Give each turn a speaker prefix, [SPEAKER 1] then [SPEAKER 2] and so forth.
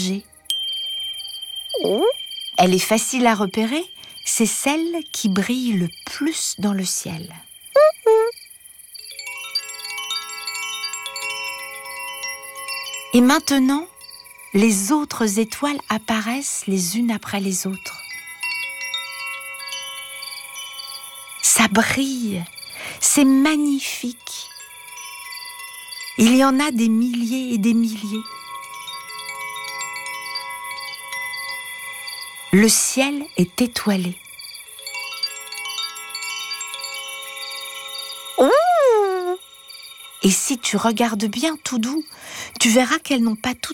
[SPEAKER 1] Elle est facile à repérer, c'est celle qui brille le plus dans le ciel. Et maintenant, les autres étoiles apparaissent les unes après les autres. Ça brille, c'est magnifique. Il y en a des milliers et des milliers. Le ciel est étoilé. Et si tu regardes bien tout doux, tu verras qu'elles n'ont pas toutes